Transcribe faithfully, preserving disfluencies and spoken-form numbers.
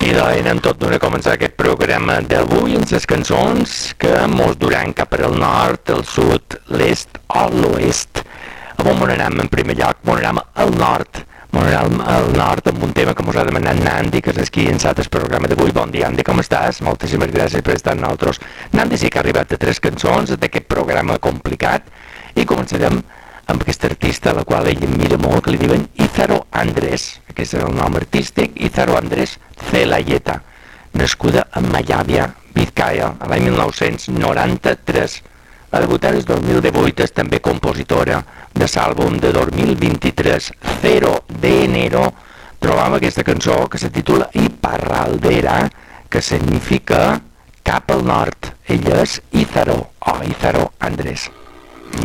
I doncs anem tot d'una a començar aquest programa d'avui amb les cançons que mos duran cap al nord, el sud, l'est o l'oest. Avui m'on anem en primer lloc, m'on anem al nord, m'on anem al nord amb un tema que mos ha demanat Nandi, que és qui ha ensat el programa d'avui. Bon dia, Nandi, com estàs? Moltíssimes gràcies per estar amb nosaltres. Nandi sí que ha arribat a tres cançons d'aquest programa complicat i començarem amb aquesta artista a la qual ell em mira molt, que li diuen Izaro Andrés, aquest és el nom artístic, Izaro Andrés Zelaieta, nascuda a Mayavia, Vizcaya, a l'any mil nou-cents noranta-tres. Va debutar el dos mil divuit, és també compositora de l'àlbum de dos mil vint-i-tres, Cero de Enero. Trobam aquesta cançó que se titula Iparraldera, que significa cap al nord. Ella és Izaro, o Izaro Andrés.